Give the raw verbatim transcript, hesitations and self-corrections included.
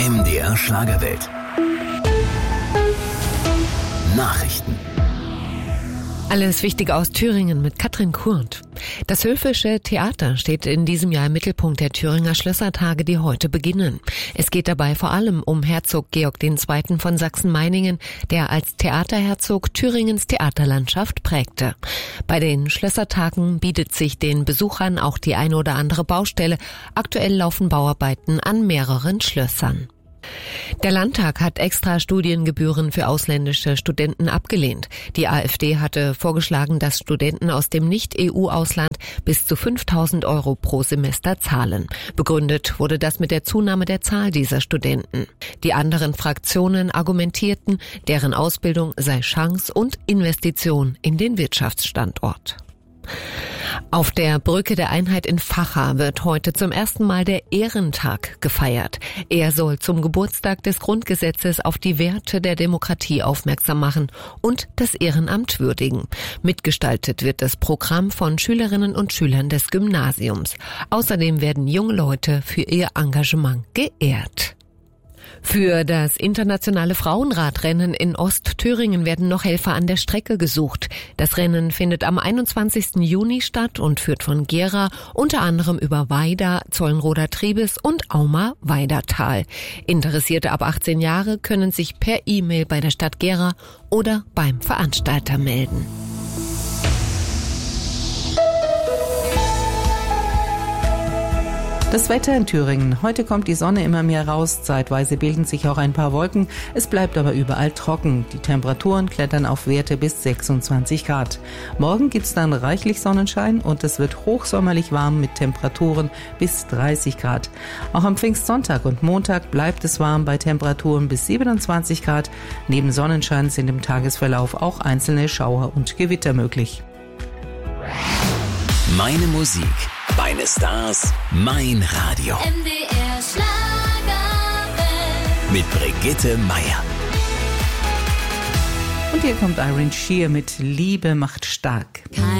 M D R Schlagerwelt. Nachrichten. Alles Wichtige aus Thüringen mit Katrin Kurt. Das Höfische Theater steht in diesem Jahr im Mittelpunkt der Thüringer Schlössertage, die heute beginnen. Es geht dabei vor allem um Herzog Georg der Zweite. Von Sachsen-Meiningen, der als Theaterherzog Thüringens Theaterlandschaft prägte. Bei den Schlössertagen bietet sich den Besuchern auch die eine oder andere Baustelle. Aktuell laufen Bauarbeiten an mehreren Schlössern. Der Landtag hat extra Studiengebühren für ausländische Studenten abgelehnt. Die AfD hatte vorgeschlagen, dass Studenten aus dem Nicht-E U-Ausland bis zu fünftausend Euro pro Semester zahlen. Begründet wurde das mit der Zunahme der Zahl dieser Studenten. Die anderen Fraktionen argumentierten, deren Ausbildung sei Chance und Investition in den Wirtschaftsstandort. Auf der Brücke der Einheit in Vacha wird heute zum ersten Mal der Ehrentag gefeiert. Er soll zum Geburtstag des Grundgesetzes auf die Werte der Demokratie aufmerksam machen und das Ehrenamt würdigen. Mitgestaltet wird das Programm von Schülerinnen und Schülern des Gymnasiums. Außerdem werden junge Leute für ihr Engagement geehrt. Für das internationale Frauenradrennen in Ostthüringen werden noch Helfer an der Strecke gesucht. Das Rennen findet am einundzwanzigsten Juni statt und führt von Gera unter anderem über Weida, Zollenroda-Triebes und Auma-Weidertal. Interessierte ab achtzehn Jahre können sich per E-Mail bei der Stadt Gera oder beim Veranstalter melden. Das Wetter in Thüringen. Heute kommt die Sonne immer mehr raus. Zeitweise bilden sich auch ein paar Wolken. Es bleibt aber überall trocken. Die Temperaturen klettern auf Werte bis sechsundzwanzig Grad. Morgen gibt's dann reichlich Sonnenschein und es wird hochsommerlich warm mit Temperaturen bis dreißig Grad. Auch am Pfingstsonntag und Montag bleibt es warm bei Temperaturen bis siebenundzwanzig Grad. Neben Sonnenschein sind im Tagesverlauf auch einzelne Schauer und Gewitter möglich. Meine Musik, meine Stars, mein Radio. M D R Schlagerwelt. Mit Brigitte Meier. Und hier kommt Irene Shear mit Liebe macht stark. Kein